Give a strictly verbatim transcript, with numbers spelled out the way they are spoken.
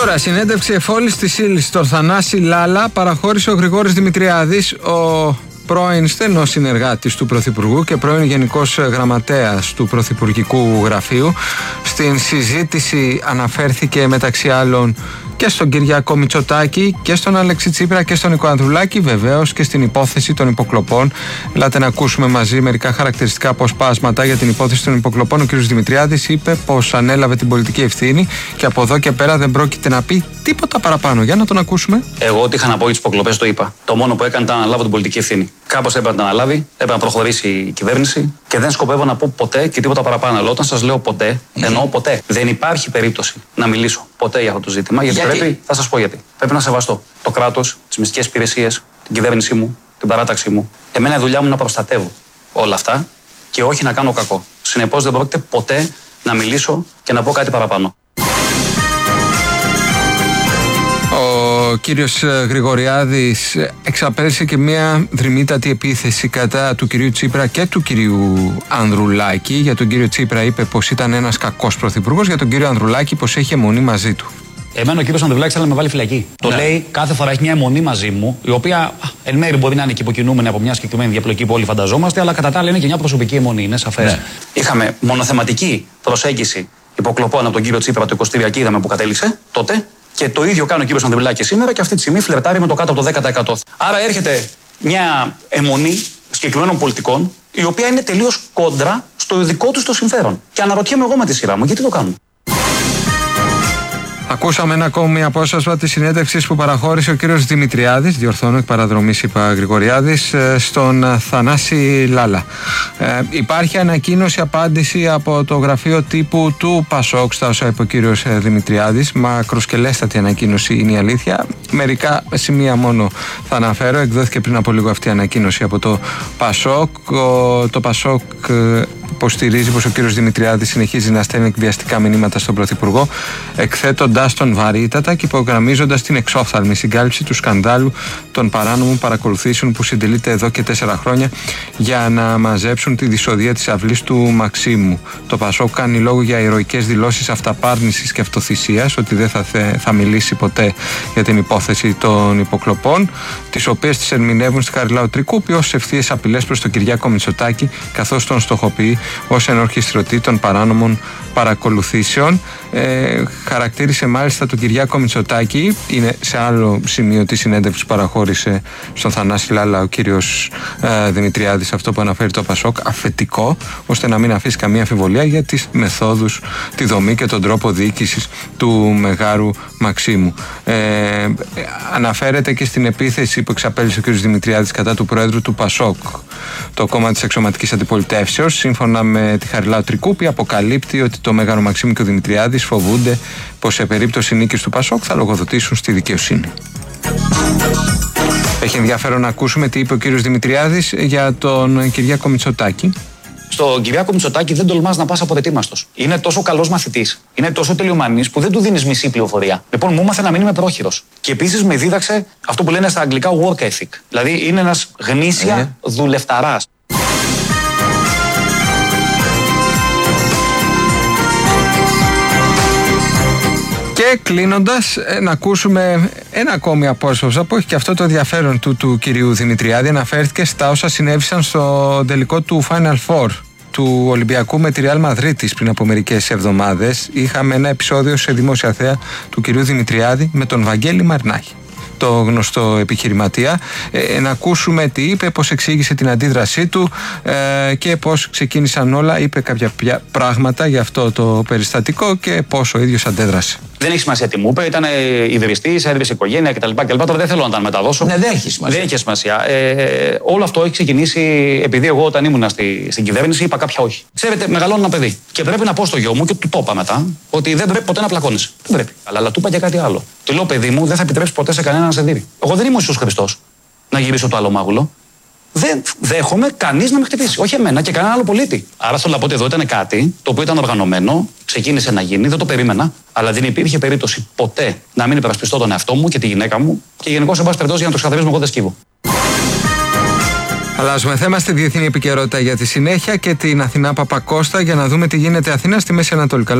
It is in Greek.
Τώρα, συνέντευξη εφόλης της ύλης στον Θανάση Λάλα παραχώρησε ο Γρηγόρης Δημητριάδης, ο πρώην στενός συνεργάτης του Πρωθυπουργού και πρώην Γενικός Γραμματέας του Πρωθυπουργικού Γραφείου. Στην συζήτηση αναφέρθηκε μεταξύ άλλων και στον Κυριάκο Μητσοτάκη και στον Αλέξη Τσίπρα και στον Νικό Ανδρουλάκη, βεβαίως και στην υπόθεση των υποκλοπών. Ελάτε να ακούσουμε μαζί μερικά χαρακτηριστικά αποσπάσματα για την υπόθεση των υποκλοπών. Ο κ. Δημητριάδης είπε πως ανέλαβε την πολιτική ευθύνη και από εδώ και πέρα δεν πρόκειται να πει τίποτα παραπάνω. Για να τον ακούσουμε. Εγώ ό,τι είχα να πω για τις υποκλοπές το είπα. Το μόνο που έκανε ήταν να αναλάβω την πολιτική ευθύνη. Κάπως έπρεπε να αναλάβει, έπρεπε να προχωρήσει η κυβέρνηση και δεν σκοπεύω να πω ποτέ και τίποτα παραπάνω. Αλλά όταν σας λέω ποτέ, εννοώ ποτέ. Δεν υπάρχει περίπτωση να μιλήσω ποτέ για αυτό το ζήτημα. Γιατί, γιατί? Πρέπει, θα σας πω γιατί. Πρέπει να σεβαστώ το κράτος, τις μυστικές υπηρεσίες, την κυβέρνησή μου, την παράταξή μου. Εμένα η δουλειά μου να προστατεύω όλα αυτά και όχι να κάνω κακό. Συνεπώς δεν πρόκειται ποτέ να μιλήσω και να πω κάτι παραπάνω. Ο κύριος Γρηγοριάδης εξαπέλυσε και μια δρυμύτατη επίθεση κατά του κυρίου Τσίπρα και του κυρίου Ανδρουλάκη. Για τον κύριο Τσίπρα είπε πως ήταν ένας κακός πρωθυπουργός, για τον κύριο Ανδρουλάκη πως έχει αιμονή μαζί του. Εμένα ο κύριος Ανδρουλάκης θέλει να με βάλει φυλακή. Το ναι. λέει κάθε φορά έχει μια αιμονή μαζί μου, η οποία εν μέρει μπορεί να είναι και υποκινούμενη από μια συγκεκριμένη διαπλοκή που όλοι φανταζόμαστε, αλλά κατά τα άλλα είναι και μια προσωπική αιμονή, είναι σαφές. Ναι. Είχαμε μονοθεματική προσέγγιση υποκλοπών από τον κύριο Τσίπρα το εικοστήρια και είδαμε που κατέληξε τότε. Και το ίδιο κάνει ο κύριος Ανδρουλάκης σήμερα και αυτή τη στιγμή φλερτάρει με το κάτω από το δέκα τοις εκατό. Άρα έρχεται μια αιμονή συγκεκριμένων πολιτικών, η οποία είναι τελείως κόντρα στο δικό τους το συμφέρον. Και αναρωτιέμαι εγώ με τη σειρά μου, γιατί το κάνουν. Ακούσαμε ένα ακόμη απόσπασμα της συνέντευξης που παραχώρησε ο κύριος Δημητριάδης, διορθώνω εκ παραδρομής είπα Γρηγοριάδης, στον Θανάση Λάλα. Ε, υπάρχει ανακοίνωση, απάντηση από το γραφείο τύπου του Πασόκ στα όσα είπε ο κύριος Δημητριάδης. Μακροσκελέστατη ανακοίνωση είναι η αλήθεια. Μερικά σημεία μόνο θα αναφέρω. Εκδόθηκε πριν από λίγο αυτή η ανακοίνωση από το Πασόκ. Ο, το Πασόκ υποστηρίζει πως ο κύριος Δημητριάδης συνεχίζει να στέλνει εκβιαστικά μηνύματα στον Πρωθυπουργό, εκθέτοντας τον βαρύτατα και υπογραμμίζοντας την εξόφθαλμη συγκάλυψη του σκανδάλου των παράνομων παρακολουθήσεων που συντελείται εδώ και τέσσερα χρόνια για να μαζέψουν τη δυσοδεία της αυλής του Μαξίμου. Το Πασόκ κάνει λόγο για ηρωικές δηλώσεις αυταπάρνησης και αυτοθυσίας, ότι δεν θα, θε, θα μιλήσει ποτέ για την υπόθεση των υποκλοπών, τις οποίες τις ερμηνεύουν στη Χαριλάου Τρικούπη ως ευθείες απειλές προς τον Κυριάκο Μητσοτάκη, καθώς τον στοχοποιεί ως ενορχιστρωτή των παράνομων παρακολουθήσεων. Ε, χαρακτήρισε μάλιστα τον Κυριάκο Μητσοτάκη, είναι σε άλλο σημείο τη συνέντευξη που παραχώρησε στον Θανάση Λάλα ο κύριος ε, Δημητριάδης, αυτό που αναφέρει το Πασόκ, αφετικό, ώστε να μην αφήσει καμία αμφιβολία για τις μεθόδους, τη δομή και τον τρόπο διοίκησης του Μεγάρου Μαξίμου. Ε, αναφέρεται και στην επίθεση που εξαπέλυσε ο κύριος Δημητριάδης κατά του Προέδρου του Πασόκ, το κόμμα της εξωματικής αντιπολιτεύσεως. Σύμφωνα με τη Χαριλάου Τρικούπη, αποκαλύπτει ότι το Μέγαρο Μαξίμου και ο Δημητριάδης φοβούνται πως σε περίπτωση νίκης του Πασόκ θα λογοδοτήσουν στη δικαιοσύνη. Έχει ενδιαφέρον να ακούσουμε τι είπε ο κύριος Δημητριάδης για τον Κυριάκο Μητσοτάκη. Στον Κυριάκο Μητσοτάκη δεν τολμάς να πας αποδετήμαστος. Είναι τόσο καλός μαθητής, είναι τόσο τελειομανής που δεν του δίνεις μισή πληροφορία. Λοιπόν, μου έμαθε να μην είμαι πρόχειρος. Και επίσης με δίδαξε αυτό που λένε στα αγγλικά work ethic. Δηλαδή είναι ένας γνήσια ε. δουλευταράς. Και κλείνοντας, να ακούσουμε ένα ακόμη απόσπασμα που έχει και αυτό το ενδιαφέρον του, του κυρίου Δημητριάδη. Αναφέρθηκε στα όσα συνέβησαν στο τελικό του Final Four του Ολυμπιακού με τη Real Μαδρίτης πριν από μερικές εβδομάδες. Είχαμε ένα επεισόδιο σε δημόσια θέα του κυρίου Δημητριάδη με τον Βαγγέλη Μαρινάκη, το γνωστό επιχειρηματία. Ε, να ακούσουμε τι είπε, πώς εξήγησε την αντίδρασή του ε, και πώς ξεκίνησαν όλα. Είπε κάποια πράγματα για αυτό το περιστατικό και πώς ο ίδιος αντέδρασε. Δεν έχει σημασία τι μου είπε, ήταν ιδρυστής, έδρυσε οικογένεια κτλ. Τώρα δεν θέλω να τα μεταδώσω. Ναι, δεν έχει σημασία. Δεν έχει σημασία. Ε, όλο αυτό έχει ξεκινήσει επειδή εγώ όταν ήμουν στη, στην κυβέρνηση είπα κάποια όχι. Ξέρετε, μεγαλώνω ένα παιδί. Και πρέπει να πω στο γιο μου και του το είπα μετά ότι δεν πρέπει ποτέ να πλακώνεσαι. Δεν πρέπει. Αλλά, αλλά του είπα και κάτι άλλο. Του λέω, παιδί μου, δεν θα επιτρέψει ποτέ σε κανένα να σε δει. Εγώ δεν είμαι ο Ιησούς Χριστός να γυρίσω το άλλο μάγουλο. Δεν δέχομαι κανείς να με χτυπήσει. Όχι εμένα και κανένα άλλο πολίτη. Άρα θέλω να πω ότι εδώ ήταν κάτι το οποίο ήταν οργανωμένο, ξεκίνησε να γίνει, δεν το περίμενα, αλλά δεν υπήρχε περίπτωση ποτέ να μην υπερασπιστώ τον εαυτό μου και τη γυναίκα μου και γενικώς, εν πάση περιπτώσει, για να το ξεκαθαρίσουμε, εγώ δεν σκύβω. Αλλάζουμε θέμα στη διεθνή επικαιρότητα για τη συνέχεια και την Αθηνά Παπακώστα για να δούμε τι γίνεται Αθηνά στη Μέση Ανατολή.